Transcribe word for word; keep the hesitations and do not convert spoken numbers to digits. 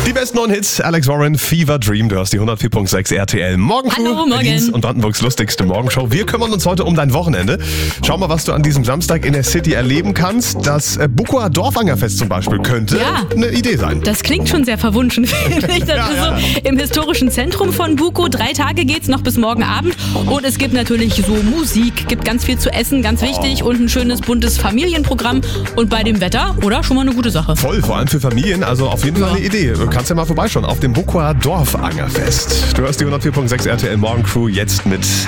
Die besten neuen Hits, Alex Warren, Fever Dream, du hast die hundertvier Komma sechs R T L Morgenshow. Hallo, morgen. Berlins und Brandenburgs lustigste Morgenshow. Wir kümmern uns heute um dein Wochenende. Schau mal, was du an diesem Samstag in der City erleben kannst. Das äh, Bukower Dorfangerfest zum Beispiel könnte Ja. eine Idee sein. Das klingt schon sehr verwunschen, finde ich. Das Ja, ist ja. so im historischen Zentrum von Buko. Drei Tage geht's noch bis morgen Abend. Und es gibt natürlich so Musik, gibt ganz viel zu essen, ganz wichtig. Und ein schönes, buntes Familienprogramm. Und bei dem Wetter, oder? Schon mal eine gute Sache. Voll, vor allem für Familien, also auf jeden Fall Ja. eine Idee. Du kannst ja mal vorbeischauen auf dem Bukower Dorfangerfest. Du hörst die hundertvier Komma sechs R T L Morgencrew jetzt mit